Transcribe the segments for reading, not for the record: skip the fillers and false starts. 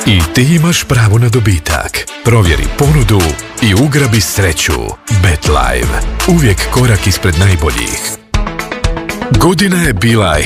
I ti imaš pravo na dobitak. Provjeri ponudu i ugrabi sreću. BetLive. Uvijek korak ispred najboljih. Godina je bila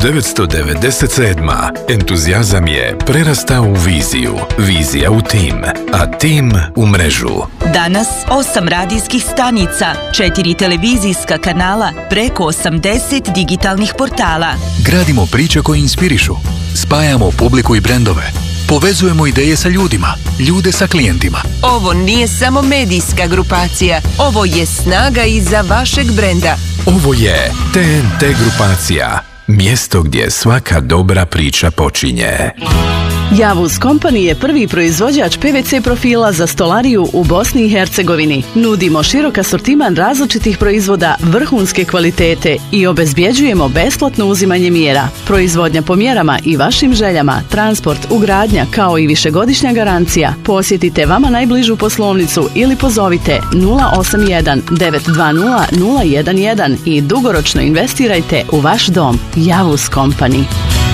1997. Entuzijazam je prerastao u viziju. Vizija u tim, a tim u mrežu. Danas 8 radijskih stanica, 4 televizijska kanala, preko 80 digitalnih portala. Gradimo priče koje inspirišu. Spajamo publiku i brendove. Povezujemo ideje sa ljudima, ljude sa klijentima. Ovo nije samo medijska grupacija, ovo je snaga iza vašeg brenda. Ovo je TNT grupacija, mjesto gdje svaka dobra priča počinje. Javuz Company je prvi proizvođač PVC profila za stolariju u Bosni i Hercegovini. Nudimo širok asortiman različitih proizvoda vrhunske kvalitete i obezbjeđujemo besplatno uzimanje mjera. Proizvodnja po mjerama i vašim željama, transport, ugradnja kao i višegodišnja garancija. Posjetite vama najbližu poslovnicu ili pozovite 081 920 011 i dugoročno investirajte u vaš dom. Javuz Company.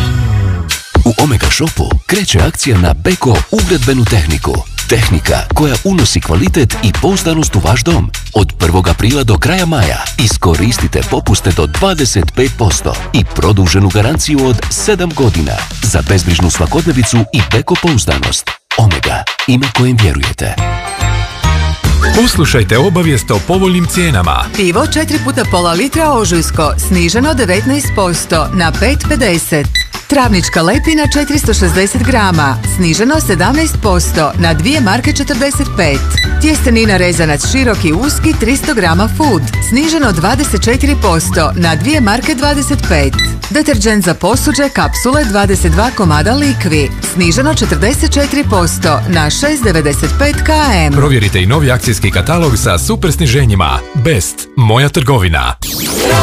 U Omega Shopu kreće akcija na Beko ugradbenu tehniku. Tehnika koja unosi kvalitet i pouzdanost u vaš dom. Od 1. aprila do kraja maja iskoristite popuste do 25% i produženu garanciju od 7 godina za bezbrižnu svakodnevicu i Beko pouzdanost. Omega, ime kojem vjerujete. Poslušajte obavijest o povoljnim cijenama. Pivo 4 puta pola litra Ožujsko, sniženo 19% na 5,50. Travnička lepina 460 grama, sniženo 17% na 2 marke 45. Tjestenina rezanac široki uski 300 grama Food, sniženo 24% na 2 marke 25. Deterđent za posuđe kapsule 22 komada Likvi, sniženo 44% na 6,95 km. Provjerite i novi akcijski katalog sa super sniženjima. Best, moja trgovina.